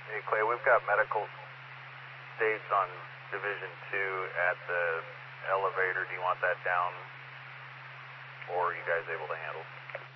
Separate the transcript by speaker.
Speaker 1: Hey, Clay, we've got medical states on Division 2 at the elevator. Do you want that down, or are you guys able to handle?